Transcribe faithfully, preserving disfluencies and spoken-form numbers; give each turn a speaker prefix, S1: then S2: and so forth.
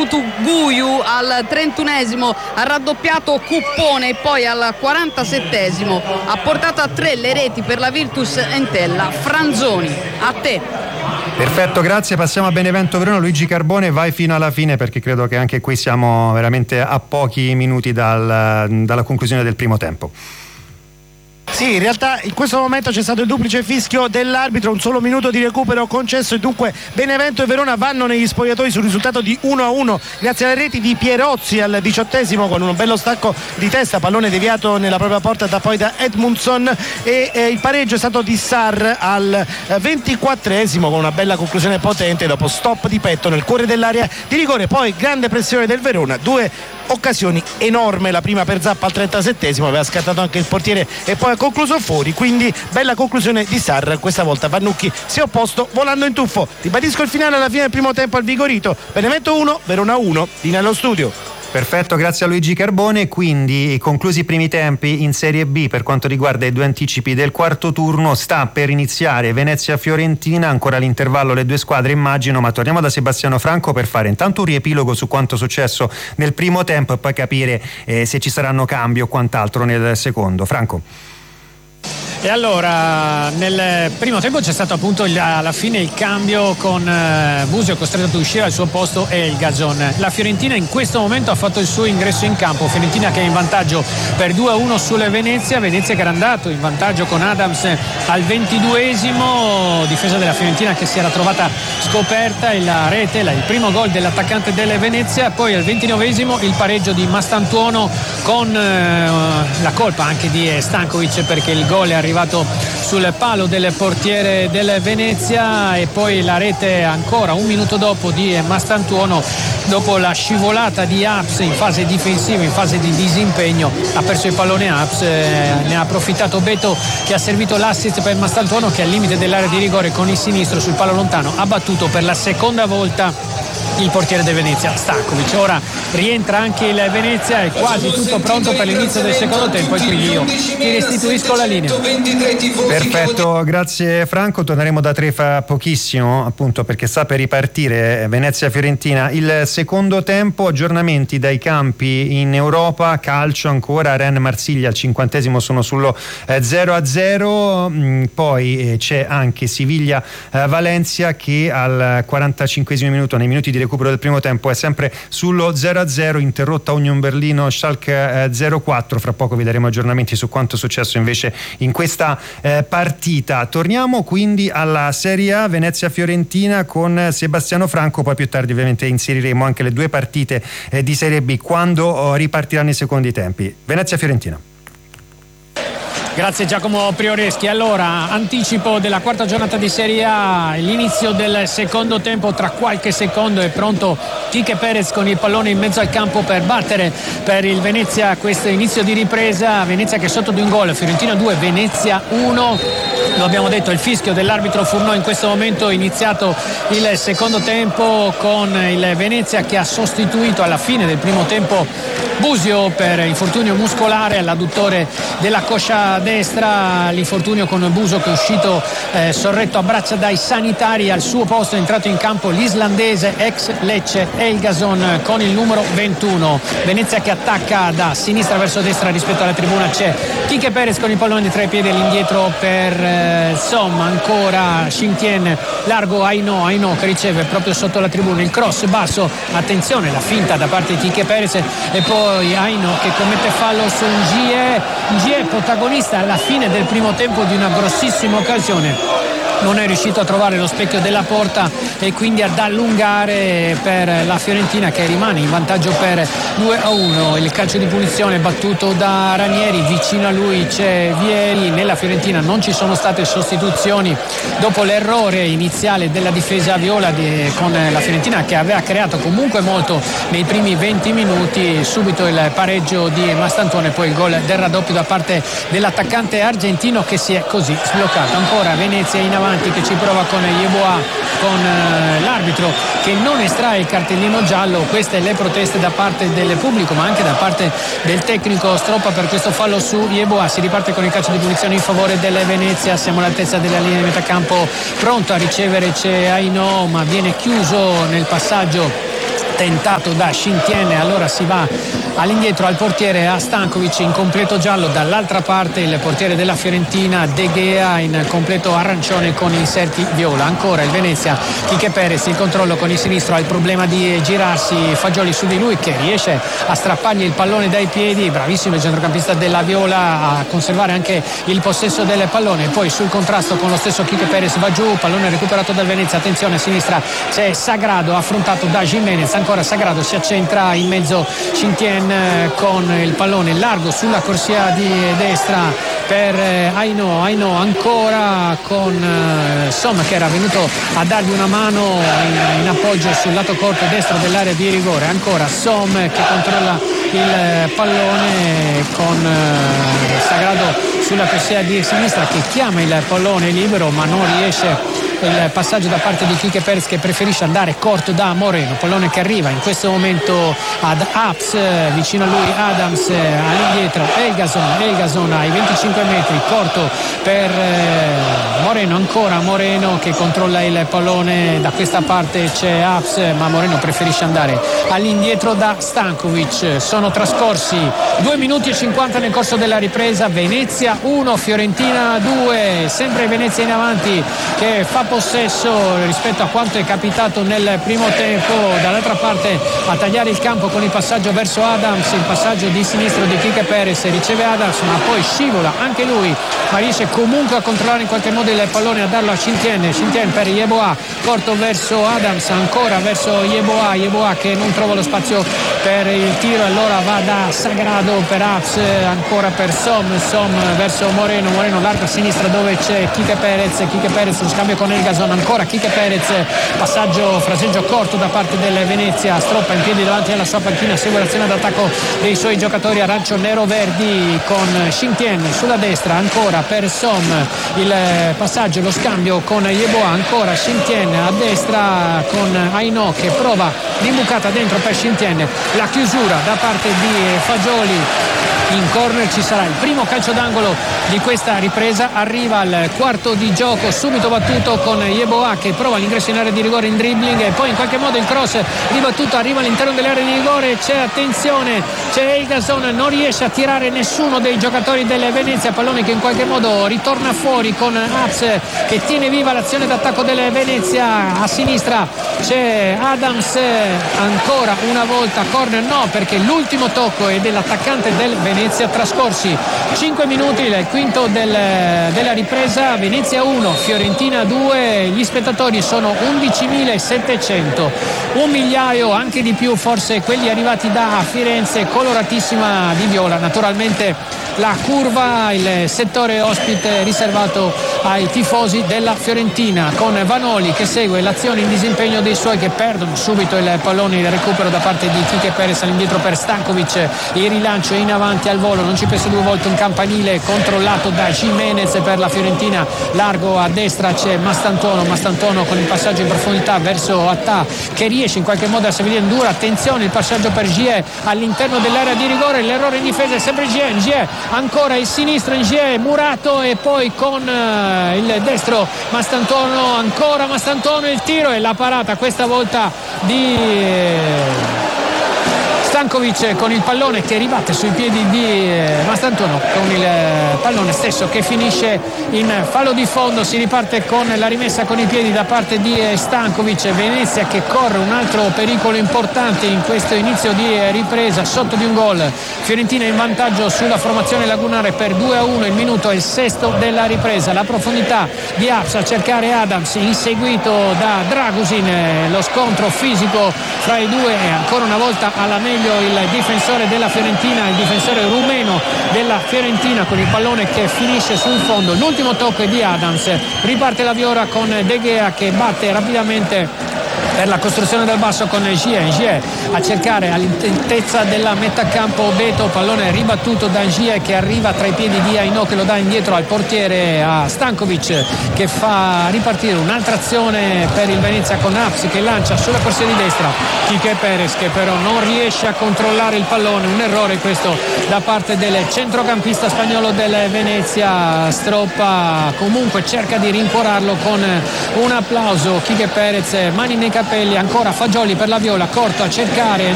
S1: Mamadou Guiu al trentunesimo ha raddoppiato Cuppone e poi al quarantasettesimo ha portato a tre le reti per la Virtus Entella Franzoni. A te.
S2: Perfetto, grazie. Passiamo a Benevento Verona. Luigi Carbone, vai fino alla fine perché credo che anche qui siamo veramente a pochi minuti dal, dalla conclusione del primo tempo.
S3: Sì, in realtà in questo momento c'è stato il duplice fischio dell'arbitro, un solo minuto di recupero concesso e dunque Benevento e Verona vanno negli spogliatoi sul risultato di uno a uno grazie alle reti di Pierozzi al diciottesimo con un bello stacco di testa, pallone deviato nella propria porta da poi da Edmundson e eh, il pareggio è stato di Sarr al ventiquattresimo con una bella conclusione potente dopo stop di petto nel cuore dell'area di rigore. Poi grande pressione del Verona, due occasioni enorme, la prima per Zappa al trentasettesimo, aveva scattato anche il portiere e poi ha concluso fuori, quindi bella conclusione di Sarr. Questa volta Vannucchi si è opposto volando in tuffo. Ribadisco il finale alla fine del primo tempo al Vigorito, Benevento uno, Verona uno, di nello studio.
S2: Perfetto, grazie a Luigi Carbone. Quindi conclusi i primi tempi in Serie B per quanto riguarda i due anticipi del quarto turno. Sta per iniziare Venezia-Fiorentina, ancora l'intervallo le due squadre immagino, ma torniamo da Sebastiano Franco per fare intanto un riepilogo su quanto successo nel primo tempo e poi capire eh, se ci saranno cambi o quant'altro nel secondo. Franco.
S4: E allora nel primo tempo c'è stato appunto il, alla fine il cambio con eh, Busio costretto ad uscire al suo posto e il Gazon. La Fiorentina in questo momento ha fatto il suo ingresso in campo, Fiorentina che è in vantaggio per due a uno sulle Venezia, Venezia che era andato in vantaggio con Adams al ventiduesimo, difesa della Fiorentina che si era trovata scoperta e la rete, il primo gol dell'attaccante delle Venezia, poi al ventinovesimo il pareggio di Mastantuono con eh, la colpa anche di Stankovic perché il gol è arrivato arrivato sul palo del portiere del Venezia e poi la rete ancora un minuto dopo di Mastantuono dopo la scivolata di Aps in fase difensiva, in fase di disimpegno ha perso il pallone Aps, eh, ne ha approfittato Beto che ha servito l'assist per Mastantuono che al limite dell'area di rigore con il sinistro sul palo lontano ha battuto per la seconda volta il portiere del Venezia Stankovic. Ora rientra anche il Venezia, è quasi tutto pronto per l'inizio del secondo tempo e quindi io ti restituisco la linea.
S2: Perfetto, grazie Franco, torneremo da tre fra pochissimo appunto perché sta per ripartire Venezia-Fiorentina il secondo tempo. Aggiornamenti dai campi in Europa, calcio ancora, Rennes-Marsiglia al cinquantesimo sono sullo eh, zero a zero, mm, poi eh, c'è anche Siviglia-Valencia che al quarantacinquesimo minuto, nei minuti di recupero del primo tempo, è sempre sullo zero a zero, interrotta Union Berlino Schalke eh, zero quattro. Fra poco vi daremo aggiornamenti su quanto è successo invece in questa eh, partita. Torniamo quindi alla Serie A, Venezia-Fiorentina con Sebastiano Franco, poi più tardi ovviamente inseriremo anche le due partite eh, di Serie B quando oh, ripartiranno i secondi tempi. Venezia-Fiorentina.
S4: Grazie Giacomo Prioreschi. Allora, anticipo della quarta giornata di Serie A, l'inizio del secondo tempo, tra qualche secondo è pronto Quique Perez con il pallone in mezzo al campo per battere per il Venezia questo inizio di ripresa. Venezia che è sotto di un gol, Fiorentina due, Venezia uno. Lo abbiamo detto, il fischio dell'arbitro Furnò in questo momento è iniziato il secondo tempo con il Venezia che ha sostituito alla fine del primo tempo Busio per infortunio muscolare all'adduttore della coscia destra, l'infortunio con Busio che è uscito eh, sorretto a braccia dai sanitari. Al suo posto è entrato in campo l'islandese ex Lecce Elgason con il numero ventuno. Venezia che attacca da sinistra verso destra rispetto alla tribuna, c'è Quique Perez con il pallone di tre piedi all'indietro per eh, Somma, ancora Shin-Tien largo Aino, Aino che riceve proprio sotto la tribuna il cross basso, attenzione la finta da parte di Quique Perez e poi Aino che commette fallo su Ngie, Ngie protagonista alla fine del primo tempo di una grossissima occasione, non è riuscito a trovare lo specchio della porta e quindi ad allungare per la Fiorentina che rimane in vantaggio per due a uno. Il calcio di punizione battuto da Ranieri, vicino a lui c'è Vieri. Nella Fiorentina non ci sono state sostituzioni dopo l'errore iniziale della difesa viola di, con la Fiorentina che aveva creato comunque molto nei primi venti minuti. Subito il pareggio di Mastantuono e poi il gol del raddoppio da parte dell'attaccante argentino che si è così sbloccato. Ancora Venezia in avanti che ci prova con Yeboah, con eh, l'arbitro che non estrae il cartellino giallo. Queste le proteste da parte del pubblico ma anche da parte del tecnico Stroppa per questo fallo su Yeboah. Si riparte con il calcio di punizione in favore del Venezia, siamo all'altezza della linea di metacampo, pronto a ricevere c'è Aino ma viene chiuso nel passaggio tentato da Shintiene, allora si va all'indietro al portiere, a Stankovic in completo giallo, dall'altra parte il portiere della Fiorentina De Gea in completo arancione con inserti viola. Ancora il Venezia, Quique Perez, il controllo con il sinistro, ha il problema di girarsi, Fagioli su di lui che riesce a strappargli il pallone dai piedi, bravissimo il centrocampista della Viola a conservare anche il possesso del pallone, poi sul contrasto con lo stesso Quique Perez va giù, pallone recuperato dal Venezia, attenzione a sinistra c'è Sagrado affrontato da Jimenez, ancora Sagrado si accentra in mezzo Shintiene con il pallone largo sulla corsia di destra per Aino, Aino ancora con Som che era venuto a dargli una mano in, in appoggio sul lato corto destro dell'area di rigore, ancora Som che controlla il pallone con Sagrado sulla corsia di sinistra che chiama il pallone libero ma non riesce. Il passaggio da parte di Quique Perez che preferisce andare corto da Moreno, pallone che arriva in questo momento ad Aps, vicino a lui Adams, all'indietro Elgason, Elgason ai venticinque metri, corto per Moreno, ancora Moreno che controlla il pallone, da questa parte c'è Aps ma Moreno preferisce andare all'indietro da Stankovic. Sono trascorsi due minuti e cinquanta nel corso della ripresa, Venezia uno, Fiorentina due, sempre Venezia in avanti che fa possesso rispetto a quanto è capitato nel primo tempo, dall'altra parte a tagliare il campo con il passaggio verso Adams, il passaggio di sinistro di Quique Perez, riceve Adams ma poi scivola anche lui, ma riesce comunque a controllare in qualche modo il pallone, a darlo a Shintiene, Shintiene per Yeboah, corto verso Adams, ancora verso Yeboah, Yeboah che non trova lo spazio per il tiro, allora va da Sagrado per Aps, ancora per Som, Som verso Moreno, Moreno larga a sinistra dove c'è Quique Perez, Quique Perez lo scambio con Elgason, ancora Quique Perez, passaggio fraseggio corto da parte del Venezia, stroppa in piedi davanti alla sua panchina, segue l'azione d'attacco dei suoi giocatori arancio nero verdi con Shintiene sulla destra, ancora per Som il passaggio, lo scambio con Yeboah, ancora Shintiene a destra con Aino che prova l'imbucata dentro per Shintiene, la chiusura da parte di Fagioli. In corner ci sarà il primo calcio d'angolo di questa ripresa, arriva al quarto di gioco subito battuto con Yeboah che prova l'ingresso in area di rigore in dribbling e poi in qualche modo il cross ribattuto arriva all'interno dell'area di rigore, c'è attenzione, c'è Elgason, non riesce a tirare nessuno dei giocatori del Venezia, pallone che in qualche modo ritorna fuori con Aps che tiene viva l'azione d'attacco del Venezia, a sinistra c'è Adams, ancora una volta corner no perché l'ultimo tocco è dell'attaccante del Venezia. Trascorsi cinque minuti, il quinto del, della ripresa, Venezia uno, Fiorentina due, gli spettatori sono undicimilasettecento, un migliaio anche di più forse quelli arrivati da Firenze, coloratissima di viola, naturalmente la curva, il settore ospite riservato ai tifosi della Fiorentina, con Vanoli che segue l'azione in disimpegno dei suoi che perdono subito il pallone, il recupero da parte di Quique Perez all'indietro per Stankovic, il rilancio in avanti al volo, non ci pensa due volte, un campanile controllato da Jimenez per la Fiorentina, largo a destra c'è Mastantuono, Mastantuono con il passaggio in profondità verso Attà che riesce in qualche modo a salire in dura, attenzione il passaggio per Gie all'interno dell'area di rigore, l'errore in difesa è sempre Gie, Gie ancora il sinistro in Gie, Murato e poi con uh, il destro Mastantuono, ancora Mastantuono, il tiro e la parata questa volta di Stankovic con il pallone che ribatte sui piedi di Mastantuono, con il pallone stesso che finisce in fallo di fondo. Si riparte con la rimessa con i piedi da parte di Stankovic, Venezia che corre un altro pericolo importante in questo inizio di ripresa, sotto di un gol, Fiorentina in vantaggio sulla formazione lagunare per due a uno, il minuto è il sesto della ripresa, la profondità di Aps a cercare Adams inseguito da Dragusin, lo scontro fisico fra i due e ancora una volta alla meglio il difensore della Fiorentina, il difensore rumeno della Fiorentina con il pallone che finisce sul fondo, l'ultimo tocco è di Adams, riparte la Viola con De Gea che batte rapidamente per la costruzione del basso con Gie, Gie a cercare all'altezza della metà campo Beto, pallone ribattuto da Gie che arriva tra i piedi di Aino che lo dà indietro al portiere, a Stankovic che fa ripartire un'altra azione per il Venezia con Aps che lancia sulla corsia di destra, Quique Perez che però non riesce a controllare il pallone, un errore questo da parte del centrocampista spagnolo del Venezia, Stroppa comunque cerca di rincuorarlo con un applauso, Quique Perez mani nei capelli capelli, ancora Fagioli per la Viola, corto a cercare